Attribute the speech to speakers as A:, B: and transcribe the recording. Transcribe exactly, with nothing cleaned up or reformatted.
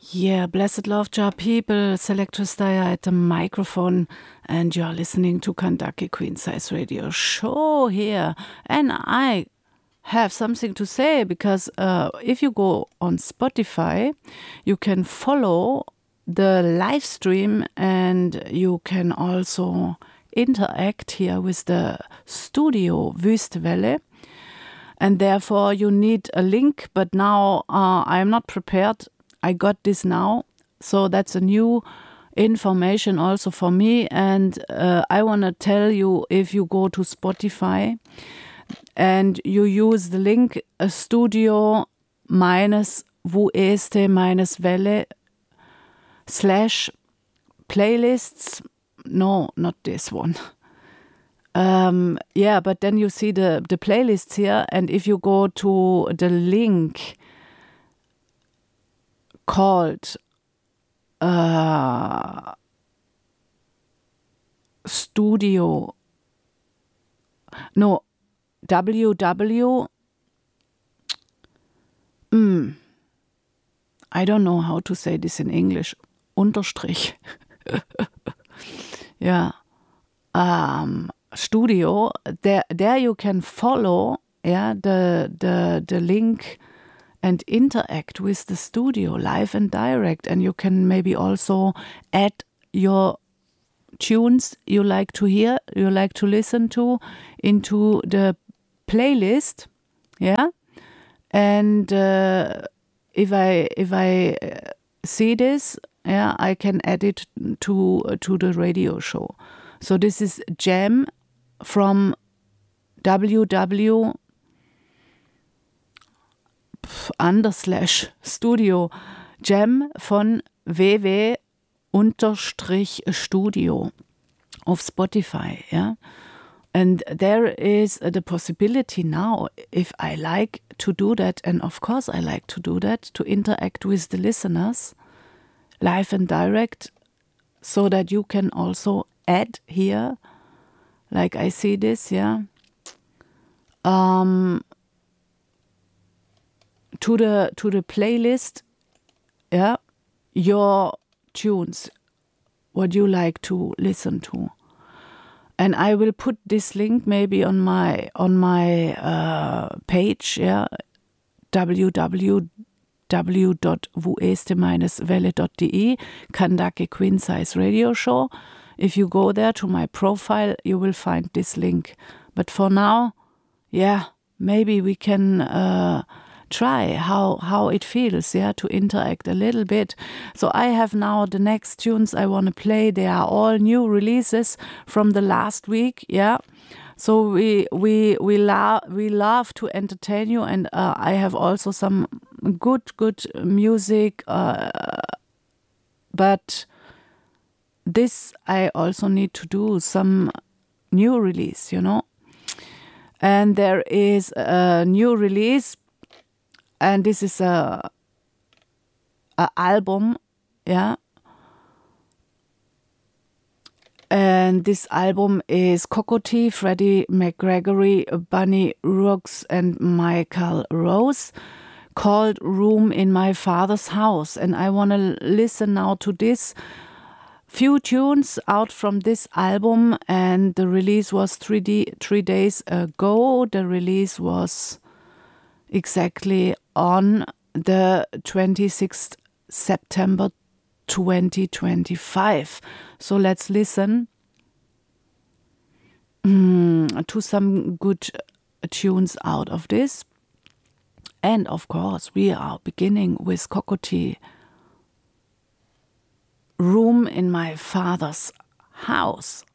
A: Yeah, blessed love jar people, Selectress Dyer at the microphone, and you're listening to Kandake Queen Size Radio Show here. And I have something to say because uh, if you go on Spotify, you can follow the live stream and you can also interact here with the studio Wüstewelle. And therefore you need a link, but now uh, I'm not prepared. I got this now, so that's a new information also for me. And uh, I want to tell you, if you go to Spotify and you use the link uh, studio minus vueste minus welle slash playlists. No, not this one. Um, yeah, but then you see the, the playlists here. And if you go to the link called uh, studio, no, www, mm, I don't know how to say this in English, unterstrich, yeah, um, studio, there, there you can follow, yeah, the, the, the link and interact with the studio live and direct. And you can maybe also add your tunes you like to hear, you like to listen to into the playlist. Yeah. And uh, if I if I see this, yeah, I can add it to to the radio show. So this is Jam from www under slash studio, Jam von www unterstrich studio of Spotify, yeah. And there is the possibility now, if I like to do that, and of course I like to do that, to interact with the listeners live and direct, so that you can also add here, like I see this, yeah, um, to the to the playlist, yeah, your tunes, what you like to listen to. And I will put this link maybe on my on my uh, page, yeah, w w w dot vueste minus welle dot de, Kandake Queen Size Radio Show. If you go there to my profile, you will find this link. But for now, yeah, maybe we can uh, try how how it feels, yeah, to interact a little bit. So I have now the next tunes I want to play. They are all new releases from the last week, yeah. So we we we love we love to entertain you, and uh, I have also some good good music, uh, but this I also need to do some new release, you know. And there is a new release. And this is a, a album, yeah. And this album is Cocotte, Freddie McGregory, Bunny Rooks, and Michael Rose, called Room in My Father's House. And I want to listen now to this few tunes out from this album. And the release was three, D, three days ago. The release was exactly on the twenty-sixth September twenty twenty-five. So let's listen mm, to some good tunes out of this. And of course, we are beginning with Cocotte, Room in My Father's House.